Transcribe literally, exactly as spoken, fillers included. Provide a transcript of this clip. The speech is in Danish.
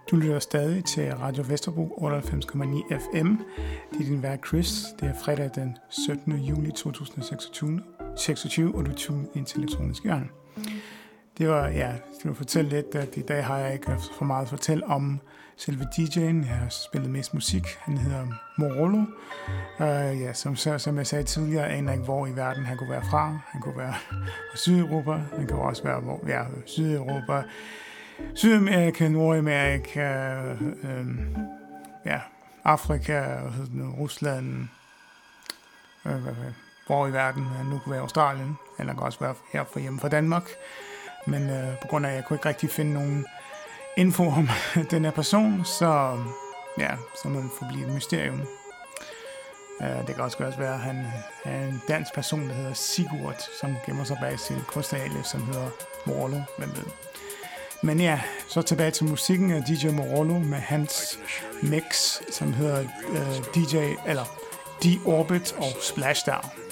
Du lytter stadig til Radio Vesterbro otteoghalvfems komma ni F M. Det er din vært Chris. Det er fredag den syttende juli to tusind og seksogtyve, og du tuner ind til Elektronisk Hjørne. Det var, ja, jeg vil fortælle lidt, at i dag har jeg ikke for meget at fortælle om selve D J'en. Jeg har spillet mest musik. Han hedder Morolo. Uh, ja, som, som jeg sagde tidligere, jeg aner ikke, hvor i verden han kunne være fra. Han kunne være fra Sydeuropa. Han kunne også være hvor, ja, Sydeuropa, Sydamerika, Nordamerika, øh, ja, Afrika, Rusland, øh, hvor i verden han nu kunne være Australien, eller kan også være her for hjemme fra Danmark. Men øh, på grund af, at jeg kunne ikke rigtig finde nogen info om den her person, så, ja, så må det forblive et mysterium. Uh, det kan også være, at han er en dansk person, der hedder Sigurd, som gemmer sig bag sit kunstneralias, som hedder Morolo, hvem ved. Men ja, så tilbage til musikken af D J Morolo med hans mix, som hedder uh, D J, eller D-Orbit og Splashdown.